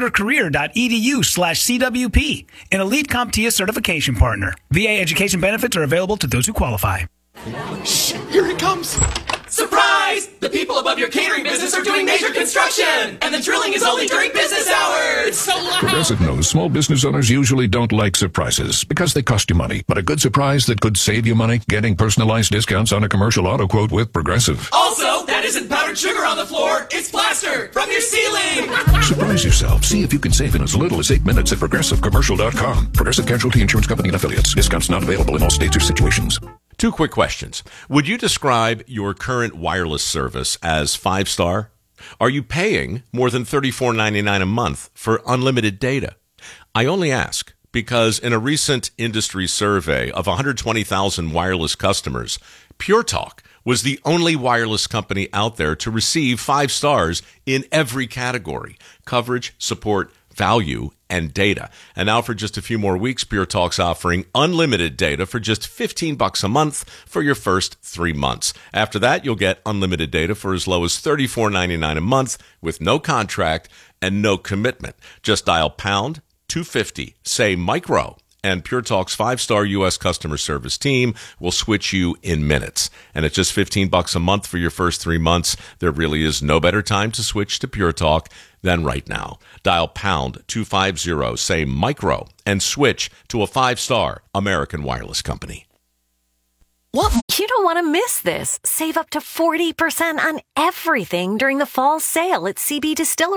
E: mycomputercareer.edu/CWP, an elite CompTIA certification partner. VA education benefits are available to those who qualify.
W: Shh, here it comes. Surprise! The people above your catering business are doing major construction, and the drilling is only during business hours. So loud.
X: Progressive knows small business owners usually don't like surprises because they cost you money. But a good surprise that could save you money, getting personalized discounts on a commercial auto quote with Progressive.
W: Also, that isn't powdered sugar on the floor. It's plaster from your ceiling.
X: Surprise yourself. See if you can save in as little as 8 minutes at ProgressiveCommercial.com. Progressive Casualty Insurance Company and Affiliates. Discounts not available in all states or situations.
F: 2 quick questions. Would you describe your current wireless service as 5-star? Are you paying more than $34.99 a month for unlimited data? I only ask because in a recent industry survey of 120,000 wireless customers, Pure Talk was the only wireless company out there to receive 5 stars in every category: coverage, support, value, and data. And now for just a few more weeks, Pure Talk's offering unlimited data for just $15 a month for your first 3 months. After that, you'll get unlimited data for as low as $34.99 a month with no contract and no commitment. Just dial pound 250, say micro, and Pure Talk's 5-star U.S. customer service team will switch you in minutes. And at just $15 a month for your first 3 months, there really is no better time to switch to Pure Talk than right now. Dial pound 250, say micro, and switch to a 5-star American wireless company.
D: What? You don't want to miss this. Save up to 40% on everything during the fall sale at CB Distillery.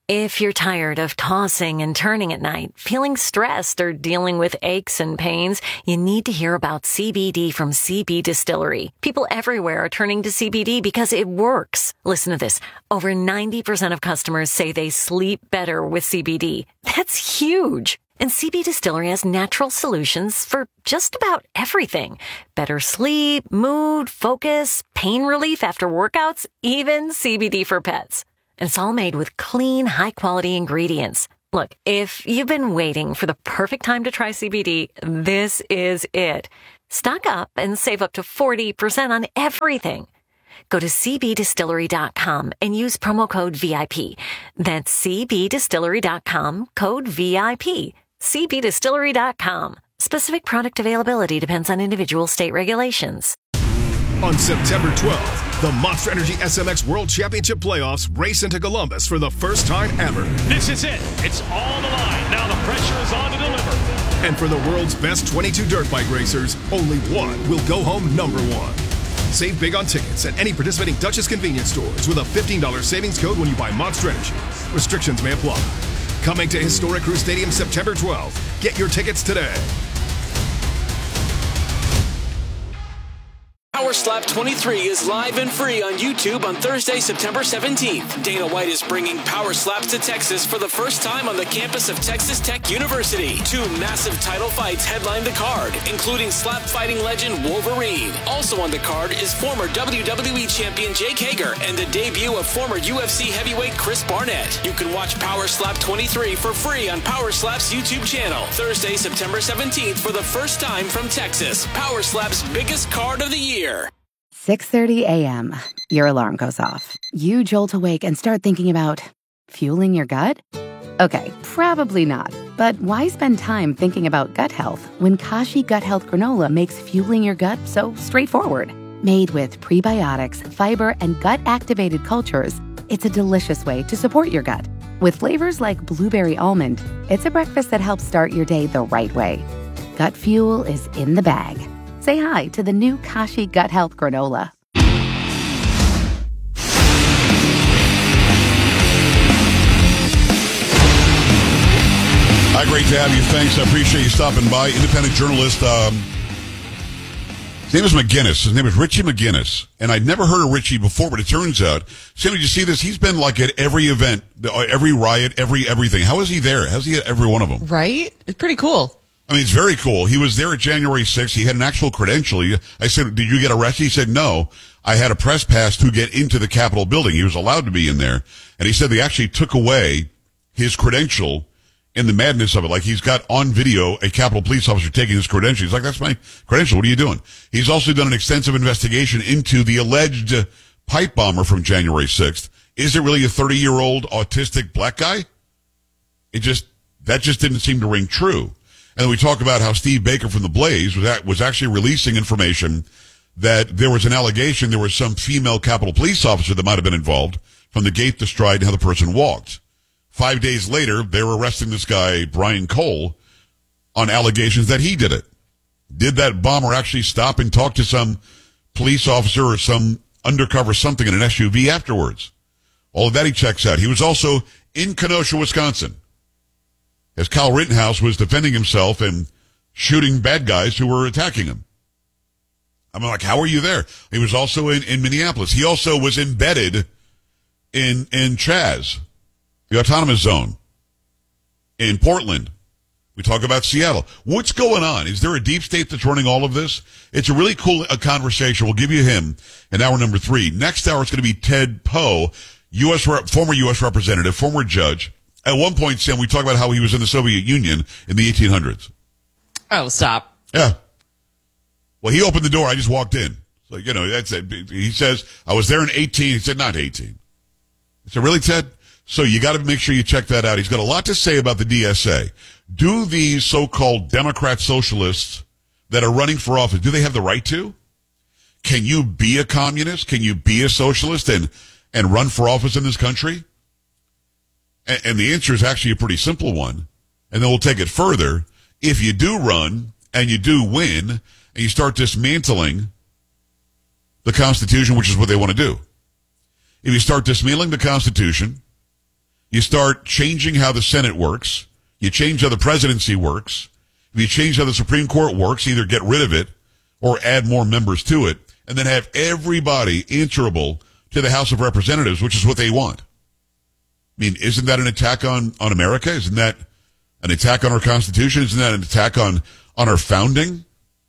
D: If you're tired of tossing and turning at night, feeling stressed, or dealing with aches and pains, you need to hear about CBD from CB Distillery. People everywhere are turning to CBD because it works. Listen to this. Over 90% of customers say they sleep better with CBD. That's huge. And CB Distillery has natural solutions for just about everything. Better sleep, mood, focus, pain relief after workouts, even CBD for pets. And it's all made with clean, high-quality ingredients. Look, if you've been waiting for the perfect time to try CBD, this is it. Stock up and save up to 40% on everything. Go to cbdistillery.com and use promo code VIP. That's cbdistillery.com, code VIP. cbdistillery.com. Specific product availability depends on individual state regulations.
I: On September 12th, the Monster Energy SMX World Championship Playoffs race into Columbus for the first time ever.
G: This is it. It's all the line. Now the pressure is on to deliver.
I: And for the world's best 22 dirt bike racers, only one will go home number one. Save big on tickets at any participating Dutchess convenience stores with a $15 savings code when you buy Monster Energy. Restrictions may apply. Coming to Historic Crew Stadium September 12th. Get your tickets today.
K: Power Slap 23 is live and free on YouTube on Thursday, September 17th. Dana White is bringing Power Slaps to Texas for the first time on the campus of Texas Tech University. 2 massive title fights headline the card, including slap fighting legend Wolverine. Also on the card is former WWE champion Jake Hager and the debut of former UFC heavyweight Chris Barnett. You can watch Power Slap 23 for free on Power Slap's YouTube channel. Thursday, September 17th for the first time from Texas. Power Slap's biggest card of the year.
L: 6:30 a.m. Your alarm goes off. You jolt awake and start thinking about fueling your gut? Okay, probably not. But why spend time thinking about gut health when Kashi Gut Health Granola makes fueling your gut so straightforward? Made with prebiotics, fiber, and gut-activated cultures, it's a delicious way to support your gut. With flavors like blueberry almond, it's a breakfast that helps start your day the right way. Gut fuel is in the bag. Say hi to the new Kashi Gut Health Granola.
A: Hi, great to have you. Thanks. I appreciate you stopping by. Independent journalist. His name is McGinnis. His name is Richie McGinnis. And I'd never heard of Richie before, but it turns out, Sammy, did you see this? He's been like at every event, every riot, everything. How is he there? How's he at every one of them?
B: Right? It's pretty cool.
A: I mean, it's very cool. He was there at January 6th. He had an actual credential. I said, did you get arrested? He said, no. I had a press pass to get into the Capitol building. He was allowed to be in there. And he said they actually took away his credential in the madness of it. Like, he's got on video a Capitol police officer taking his credential. He's like, that's my credential. What are you doing? He's also done an extensive investigation into the alleged pipe bomber from January 6th. Is it really a 30-year-old autistic black guy? That just didn't seem to ring true. And we talk about how Steve Baker from The Blaze was actually releasing information that there was an allegation there was some female Capitol police officer that might have been involved from the gait, the stride, and how the person walked. 5 days later, they were arresting this guy, Brian Cole, on allegations that he did it. Did that bomber actually stop and talk to some police officer or some undercover something in an SUV afterwards? All of that he checks out. He was also in Kenosha, Wisconsin, as Kyle Rittenhouse was defending himself and shooting bad guys who were attacking him. I'm like, how are you there? He was also in Minneapolis. He also was embedded in Chaz, the autonomous zone, in Portland. We talk about Seattle. What's going on? Is there a deep state that's running all of this? It's a really cool conversation. We'll give you him in hour number 3. Next hour, it's going to be Ted Poe, former U.S. representative, former judge. At one point, Sam, we talked about how he was in the Soviet Union in the 1800s.
B: Oh, stop.
A: Yeah. Well, he opened the door. I just walked in. So, that's it. He says, I was there in 18. He said, not 18. I said, really, Ted? So you got to make sure you check that out. He's got a lot to say about the DSA. Do these so-called Democrat socialists that are running for office, do they have the right to? Can you be a communist? Can you be a socialist and run for office in this country? And the answer is actually a pretty simple one. And then we'll take it further. If you do run and you do win and you start dismantling the Constitution, which is what they want to do. If you start dismantling the Constitution You start changing how the Senate works. You change how the presidency works. If you change how the Supreme Court works, either get rid of it or add more members to it, and then have everybody answerable to the House of Representatives, which is what they want. I mean, isn't that an attack on America? Isn't that an attack on our Constitution? Isn't that an attack on our founding?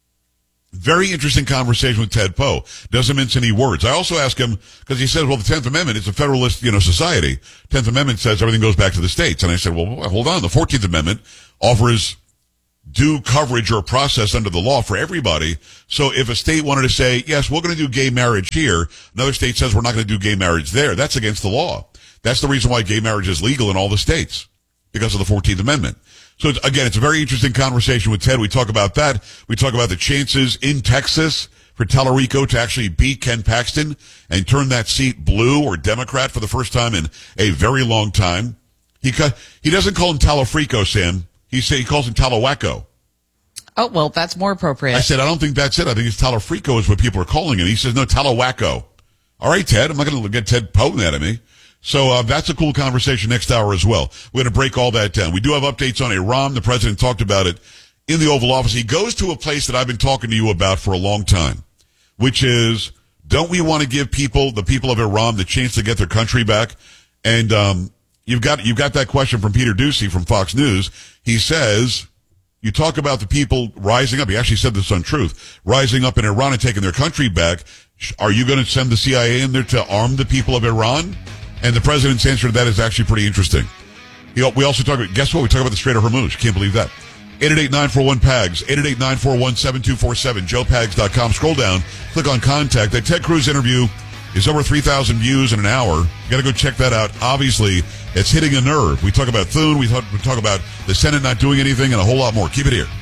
A: Very interesting conversation with Ted Poe. Doesn't mince any words. I also ask him, because he says, well, the 10th Amendment is a federalist, society. 10th Amendment says everything goes back to the states. And I said, well, hold on. The 14th Amendment offers due coverage or process under the law for everybody. So if a state wanted to say, yes, we're going to do gay marriage here, another state says we're not going to do gay marriage there, that's against the law. That's the reason why gay marriage is legal in all the states, because of the 14th Amendment. So it's a very interesting conversation with Ted. We talk about that. We talk about the chances in Texas for Tallarico to actually beat Ken Paxton and turn that seat blue or Democrat for the first time in a very long time. He doesn't call him Talafrico, Sam. He calls him Talawacco.
B: Oh, well, that's more appropriate.
A: I said, I don't think that's it. I think it's Talafrico is what people are calling him. He says, no, Talawacco. All right, Ted. I'm not going to get Ted Poe mad at me. So that's a cool conversation next hour as well. We're going to break all that down. We do have updates on Iran. The president talked about it in the Oval Office. He goes to a place that I've been talking to you about for a long time, which is, don't we want to give the people of Iran, the chance to get their country back? And you've got that question from Peter Doocy from Fox News. He says, you talk about the people rising up. He actually said this on Truth, rising up in Iran and taking their country back. Are you going to send the CIA in there to arm the people of Iran? And the president's answer to that is actually pretty interesting. We also talk about, guess what? We talk about the Strait of Hormuz. Can't believe that. 888-941-PAGS, 888-941-7247, joepags.com. Scroll down, click on contact. That Ted Cruz interview is over 3,000 views in an hour. You got to go check that out. Obviously, it's hitting a nerve. We talk about Thune. We talk about the Senate not doing anything and a whole lot more. Keep it here.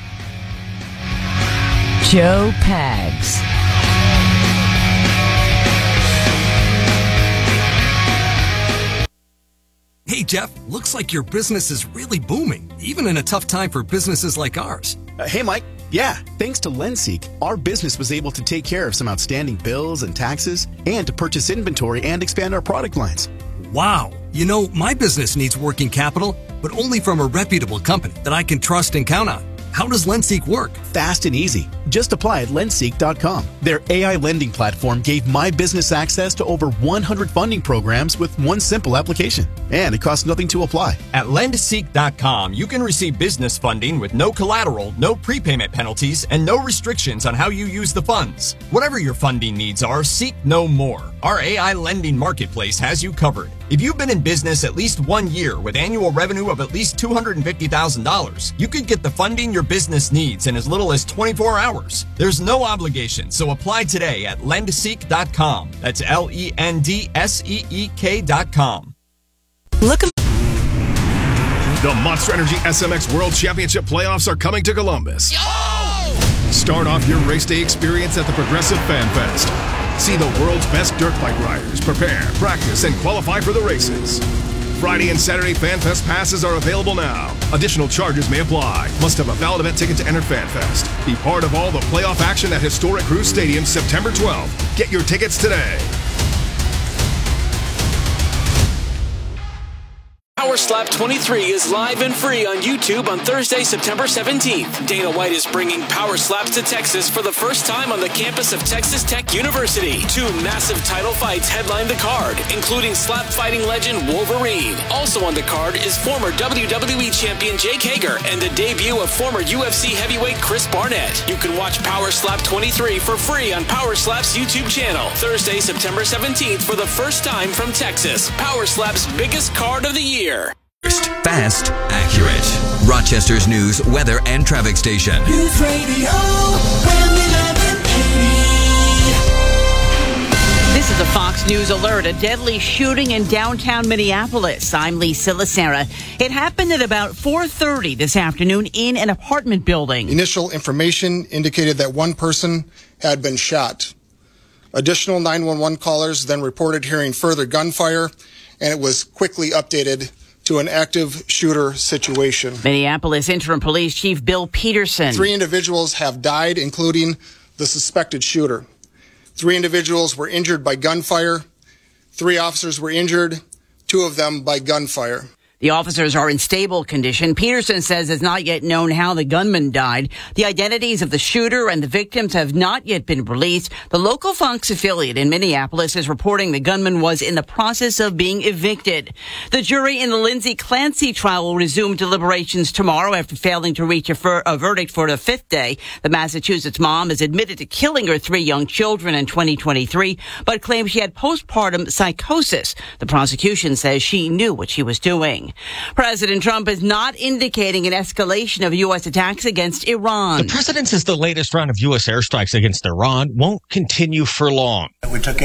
N: Joe Pags.
H: Hey, Jeff, looks like your business is really booming, even in a tough time for businesses like ours.
J: Hey, Mike. Yeah, thanks to LendSeek, our business was able to take care of some outstanding bills and taxes and to purchase inventory and expand our product lines.
H: Wow. My business needs working capital, but only from a reputable company that I can trust and count on. How does LendSeek work?
J: Fast and easy. Just apply at lendseek.com. Their AI lending platform gave my business access to over 100 funding programs with one simple application. And it costs nothing to apply.
M: At lendseek.com, you can receive business funding with no collateral, no prepayment penalties, and no restrictions on how you use the funds. Whatever your funding needs are, seek no more. Our AI lending marketplace has you covered. If you've been in business at least 1 year with annual revenue of at least $250,000, you could get the funding your business needs in as little as 24 hours. There's no obligation, so apply today at lendseek.com. That's LENDSEEK.com.
I: The Monster Energy SMX World Championship playoffs are coming to Columbus. Start off your race day experience at the Progressive Fan Fest. See the world's best dirt bike riders prepare, practice, and qualify for the races. Friday and Saturday Fan Fest passes are available now. Additional charges may apply. Must have a valid event ticket to enter Fan Fest. Be part of all the playoff action at historic Cruise Stadium September 12th. Get your tickets today.
K: Power Slap 23 is live and free on YouTube on Thursday, September 17th. Dana White is bringing Power Slaps to Texas for the first time on the campus of Texas Tech University. 2 massive title fights headline the card, including slap fighting legend Wolverine. Also on the card is former WWE champion Jake Hager and the debut of former UFC heavyweight Chris Barnett. You can watch Power Slap 23 for free on Power Slap's YouTube channel. Thursday, September 17th for the first time from Texas. Power Slap's biggest card of the year.
O: Fast, accurate. Rochester's news, weather, and traffic station.
W: News Radio, WHAM 1180.
Y: This is a Fox News alert. A deadly shooting in downtown Minneapolis. I'm Lisa Lacera. It happened at about 4:30 this afternoon in an apartment building.
Z: Initial information indicated that one person had been shot. Additional 911 callers then reported hearing further gunfire, and it was quickly updated to an active shooter situation.
Y: Minneapolis Interim Police Chief Bill Peterson.
Z: 3 individuals have died, including the suspected shooter. 3 individuals were injured by gunfire. 3 officers were injured. 2 of them by gunfire.
Y: The officers are in stable condition. Peterson says it's not yet known how the gunman died. The identities of the shooter and the victims have not yet been released. The local Fox affiliate in Minneapolis is reporting the gunman was in the process of being evicted. The jury in the Lindsay Clancy trial will resume deliberations tomorrow after failing to reach a verdict for the 5th day. The Massachusetts mom has admitted to killing her 3 young children in 2023, but claims she had postpartum psychosis. The prosecution says she knew what she was doing. President Trump is not indicating an escalation of U.S. attacks against Iran.
P: The president says the latest round of U.S. airstrikes against Iran won't continue for long.
Q: We took